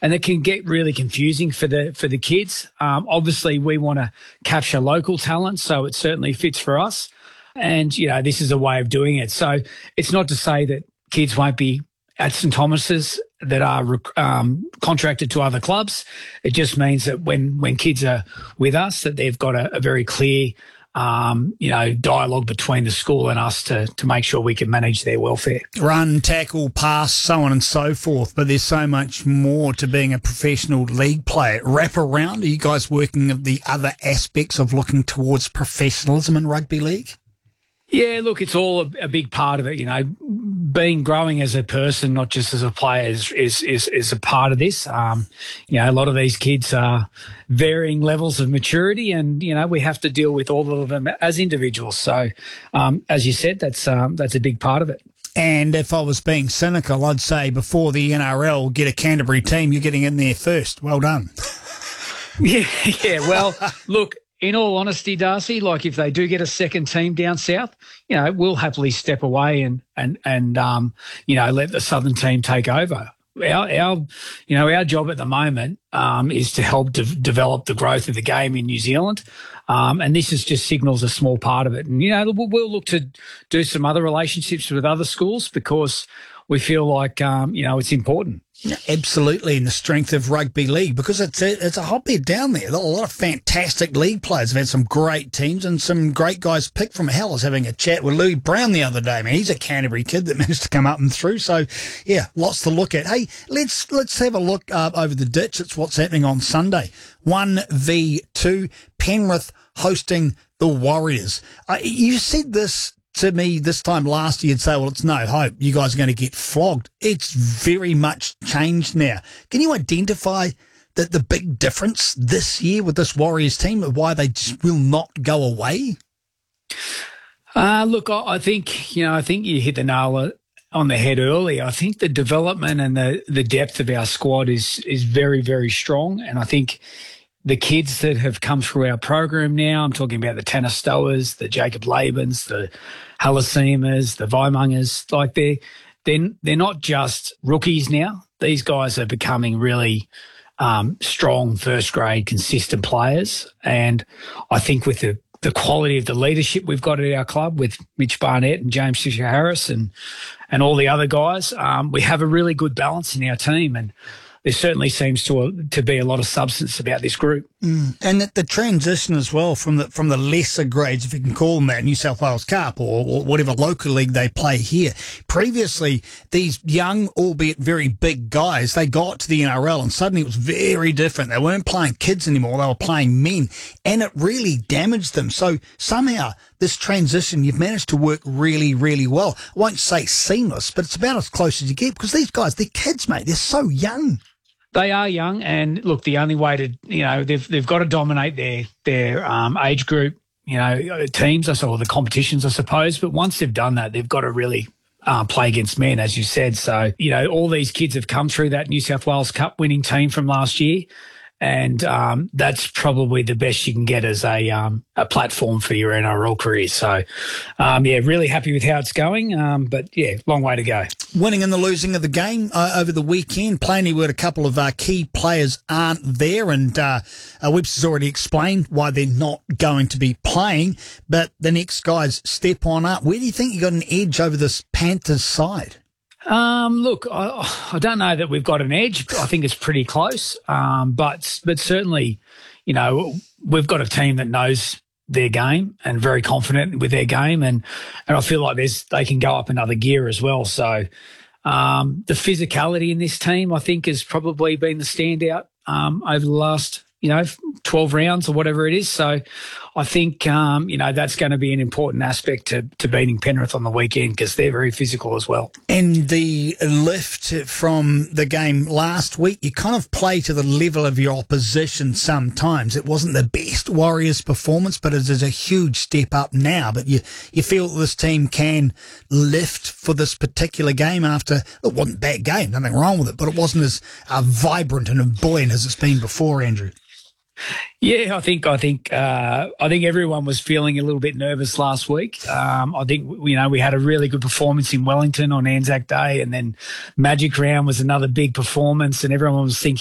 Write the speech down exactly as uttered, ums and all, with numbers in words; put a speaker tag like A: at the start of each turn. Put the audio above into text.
A: and it can get really confusing for the for the kids. Um, obviously, we want to capture local talent, so it certainly fits for us. And, you know, this is a way of doing it. So it's not to say that kids won't be at St Thomas's that are um, contracted to other clubs. It just means that when, when kids are with us, that they've got a, a very clear, um, you know, dialogue between the school and us to, to make sure we can manage their welfare.
B: Run, tackle, pass, so on and so forth. But there's so much more to being a professional league player. Wrap around, are you guys working at the other aspects of looking towards professionalism in rugby league?
A: Yeah, look, it's all a, a big part of it. You know, being growing as a person, not just as a player, is is is, is a part of this. Um, you know, a lot of these kids are varying levels of maturity, and you know, we have to deal with all of them as individuals. So, um, as you said, that's um, that's a big part of it.
B: And if I was being cynical, I'd say before the N R L get a Canterbury team, you're getting in there first. Well done.
A: Yeah, yeah. Well, look. In all honesty, Darcy, like if they do get a second team down south, you know, we'll happily step away and and and um, you know, let the southern team take over. Our our you know our job at the moment um, is to help de- develop the growth of the game in New Zealand, um, and this is just signals a small part of it. And you know, we'll, we'll look to do some other relationships with other schools because we feel like um, you know it's important.
B: Yeah, absolutely, in the strength of rugby league, because it's a, it's a hotbed down there. A lot of fantastic league players have had some great teams and some great guys picked from hell. I was having a chat with Louis Brown the other day. I mean, he's a Canterbury kid that managed to come up and through. So, yeah, lots to look at. Hey, let's let's have a look uh, over the ditch. It's what's happening on Sunday. one v two, Penrith hosting the Warriors. Uh, you said this to me this time last year and say, well, it's no hope. You guys are going to get flogged. It's very much changed now. Can you identify the, the big difference this year with this Warriors team, why they just will not go away?
A: Uh, look, I, I think, you know, I think you hit the nail on the head early. I think the development and the, the depth of our squad is is very, very strong. And I think the kids that have come through our program now, I'm talking about the Tanner Stowers, the Jacob Labens, the Halasemas, the Vaimangers, like they're, they're, they're not just rookies now. These guys are becoming really um, strong first grade, consistent players. And I think with the, the quality of the leadership we've got at our club with Mitch Barnett and James Fisher-Harris and, and all the other guys, um, we have a really good balance in our team. And there certainly seems to uh, to be a lot of substance about this group.
B: Mm. And the, the transition as well from the from the lesser grades, if you can call them that, New South Wales Cup or, or whatever local league they play here. Previously, these young, albeit very big guys, they got to the N R L and suddenly it was very different. They weren't playing kids anymore, they were playing men, and it really damaged them. So somehow this transition, you've managed to work really, really well. I won't say seamless, but it's about as close as you get because these guys, they're kids, mate. They're so young.
A: They are young, and look, the only way to, you know, they've they've got to dominate their their um, age group, you know, teams, or the competitions, I suppose. But once they've done that, they've got to really uh, play against men, as you said. So, you know, all these kids have come through that New South Wales Cup winning team from last year, and um, that's probably the best you can get as a um, a platform for your N R L career. So, um, yeah, really happy with how it's going, um, but yeah, long way to go.
B: Winning and the losing of the game uh, over the weekend. Plainly, we had a couple of uh, key players aren't there, and uh, uh, Webster's already explained why they're not going to be playing, but the next guys step on up. Where do you think you got an edge over this Panthers side?
A: Um, look, I, I don't know that we've got an edge. I think it's pretty close, um, but but certainly, you know, we've got a team that knows their game and very confident with their game, and and I feel like there's they can go up another gear as well. So um, the physicality in this team, I think, has probably been the standout um, over the last, you know, twelve rounds or whatever it is. So I think, um, you know, that's going to be an important aspect to, to beating Penrith on the weekend because they're very physical as well.
B: And the lift from the game last week, you kind of play to the level of your opposition sometimes. It wasn't the best Warriors performance, but it is a huge step up now. But you, you feel this team can lift for this particular game after, it wasn't a bad game, nothing wrong with it, but it wasn't as uh, vibrant and buoyant as it's been before, Andrew.
A: Yeah, I think I think uh, I think everyone was feeling a little bit nervous last week. Um, I think you know we had a really good performance in Wellington on Anzac Day, and then Magic Round was another big performance, and everyone was thinking,